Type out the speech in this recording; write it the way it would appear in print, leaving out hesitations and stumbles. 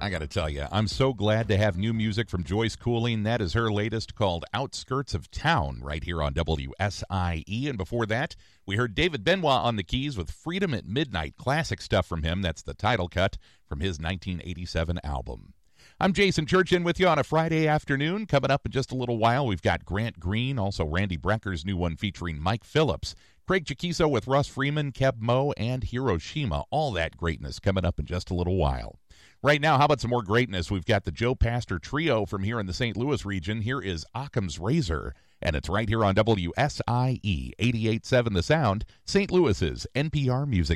I got to tell you, I'm so glad to have new music from Joyce Cooling. That is her latest, called Outskirts of Town, right here on WSIE. And before that, we heard David Benoit on the keys with Freedom at Midnight. Classic stuff from him. That's the title cut from his 1987 album. I'm Jason Church in with you on a Friday afternoon. Coming up in just a little while, we've got Grant Green, also Randy Brecker's new one featuring Mike Phillips, Craig Chiquiso with Russ Freeman, Keb Mo, and Hiroshima. All that greatness coming up in just a little while. Right now, how about some more greatness? We've got the Joe Pastor Trio from here in the St. Louis region. Here is Occam's Razor, and it's right here on WSIE 88.7 The Sound, St. Louis's NPR Music.